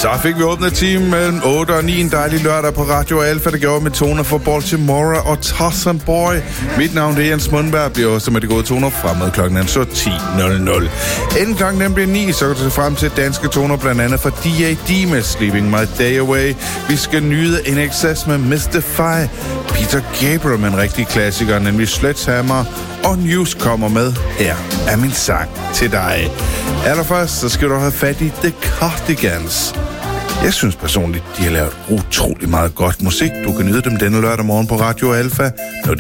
Så fik vi åbnet time mellem 8 og 9 en dejlig lørdag på Radio Alfa, der gjorde med toner for Baltimore og Tarzan Boy. Mit navn er Jens Mundberg, bliver også med de gode toner frem mod klokken så 10.00. Inden klokken den bliver 9, så kan du se frem til danske toner, blandt andet fra D.A.D. med Sleeping My Day Away. Vi skal nyde NXS med Mystify. Peter Gabriel med en rigtig klassiker, nemlig Sledgehammer. Og News kommer med. Her er min sang til dig. Allerførst, så skal du have fat i The Cardigans. Jeg synes personligt, de har lavet utrolig meget godt musik. Du kan nyde dem denne lørdag morgen på Radio Alfa.